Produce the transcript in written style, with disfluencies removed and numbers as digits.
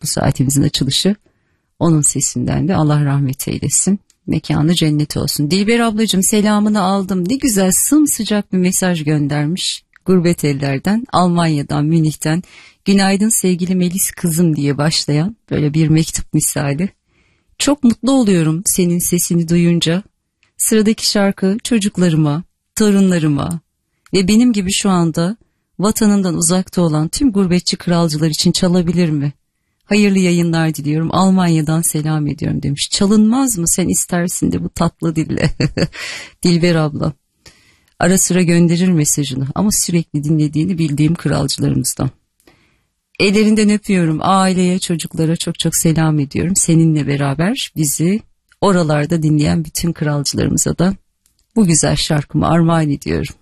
saatimizin açılışı. Onun sesinden de Allah rahmet eylesin. Mekanı cennet olsun. Dilber ablacığım selamını aldım. Ne güzel sımsıcak bir mesaj göndermiş. Gurbet ellerden, Almanya'dan, Münih'ten. Günaydın sevgili Melis kızım diye başlayan böyle bir mektup misali. Çok mutlu oluyorum senin sesini duyunca. Sıradaki şarkı çocuklarıma, torunlarıma ve benim gibi şu anda vatanından uzakta olan tüm gurbetçi kralcılar için çalabilir mi? Hayırlı yayınlar diliyorum. Almanya'dan selam ediyorum demiş. Çalınmaz mı sen istersin de bu tatlı dille. Dilber abla. Ara sıra gönderir mesajını ama sürekli dinlediğini bildiğim kralcılarımızdan. Ellerinden öpüyorum. Aileye, çocuklara çok çok selam ediyorum. Seninle beraber bizi oralarda dinleyen bütün kralcılarımıza da bu güzel şarkımı armağan ediyorum.